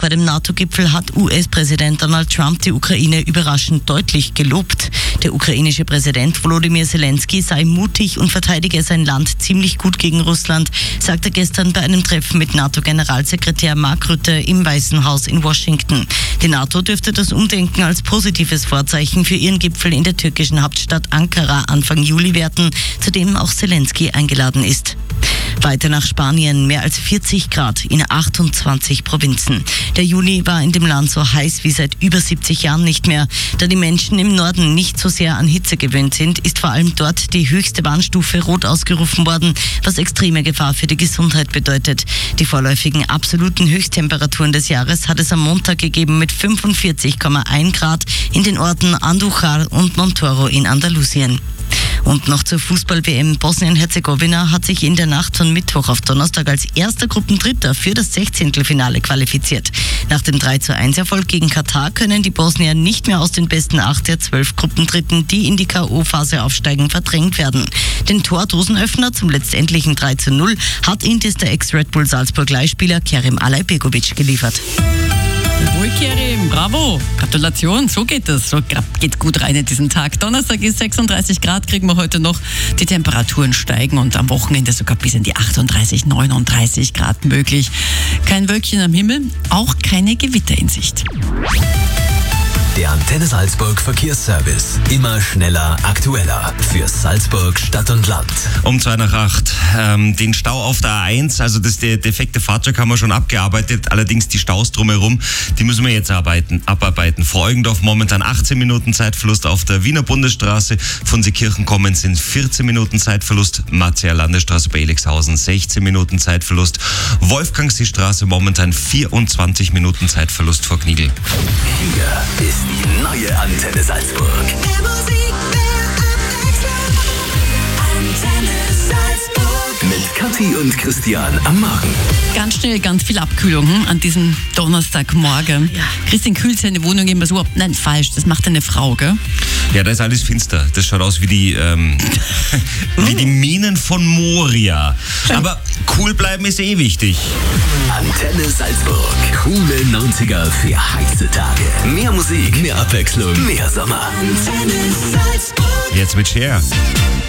Bei dem NATO-Gipfel hat US-Präsident Donald Trump die Ukraine überraschend deutlich gelobt. Der ukrainische Präsident Volodymyr Zelensky sei mutig und verteidige sein Land ziemlich gut gegen Russland, sagte gestern bei einem Treffen mit NATO-Generalsekretär Mark Rutte im Weißen Haus in Washington. Die NATO dürfte das Umdenken als positives Vorzeichen für ihren Gipfel in der türkischen Hauptstadt Ankara Anfang Juli werten, zu dem auch Zelensky eingeladen ist. Weiter nach Spanien, mehr als 40 Grad in 28 Provinzen. Der Juni war in dem Land so heiß wie seit über 70 Jahren nicht mehr. Da die Menschen im Norden nicht so sehr an Hitze gewöhnt sind, ist vor allem dort die höchste Warnstufe rot ausgerufen worden, was extreme Gefahr für die Gesundheit bedeutet. Die vorläufigen absoluten Höchsttemperaturen des Jahres hat es am Montag gegeben mit 45,1 Grad in den Orten Andújar und Montoro in Andalusien. Und noch zur Fußball-WM. Bosnien-Herzegowina hat sich in der Nacht von Mittwoch auf Donnerstag als erster Gruppendritter für das 16. qualifiziert. Nach dem 3:1-Erfolg gegen Katar können die Bosnier nicht mehr aus den besten 8 der 12 Gruppendritten, die in die K.O.-Phase aufsteigen, verdrängt werden. Den Tordosenöffner zum letztendlichen 3:0 hat Intis der Ex-Red Bull Salzburg-Leihspieler Kerim Alajbegovic geliefert. Jawohl, Kerim, bravo. Gratulation, so geht es. So geht gut rein in diesen Tag. Donnerstag ist 36 Grad, kriegen wir heute noch. Die Temperaturen steigen und am Wochenende sogar bis in die 38, 39 Grad möglich. Kein Wölkchen am Himmel, auch keine Gewitter in Sicht. Der Antenne Salzburg Verkehrsservice. Immer schneller, aktueller. Für Salzburg, Stadt und Land. Um 7:55. Den Stau auf der A1, also das defekte Fahrzeug haben wir schon abgearbeitet. Allerdings die Staus drumherum, die müssen wir jetzt abarbeiten. Vor Eugendorf momentan 18 Minuten Zeitverlust auf der Wiener Bundesstraße. Von Seekirchen kommen sind 14 Minuten Zeitverlust. Marzier Landesstraße bei Elixhausen 16 Minuten Zeitverlust. Wolfgangseestraße momentan 24 Minuten Zeitverlust vor Kniegel. Hier ist die neue Antenne Salzburg. Antenne Salzburg. Mit Kathi und Christian am Morgen. Ganz schnell, ganz viel Abkühlung an diesem Donnerstagmorgen. Ja. Christian kühlt seine Wohnung immer so ab. Nein, falsch, das macht eine Frau, gell? Ja, da ist alles finster. Das schaut aus wie die Minen von Moria. Aber cool bleiben ist eh wichtig. Antenne Salzburg. Coole 90er für heiße Tage. Mehr Musik, mehr Abwechslung, mehr Sommer. Antenne Salzburg. Jetzt mit Cher.